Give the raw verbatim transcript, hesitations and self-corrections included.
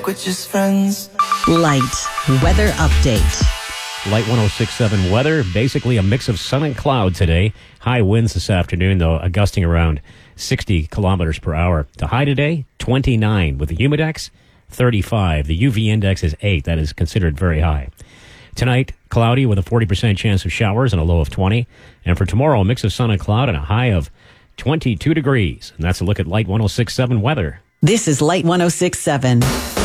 we're just friends. Light weather update. Light one oh six point seven weather, basically a mix of sun and cloud today. High winds this afternoon, though, uh, gusting around sixty kilometers per hour. The high today, twenty-nine, with the humidex, thirty-five. The U V index is eight. That is considered very high. Tonight, cloudy with a forty percent chance of showers and a low of twenty. And for tomorrow, a mix of sun and cloud and a high of twenty-two degrees. And that's a look at Light one oh six point seven weather. This is Light one oh six point seven.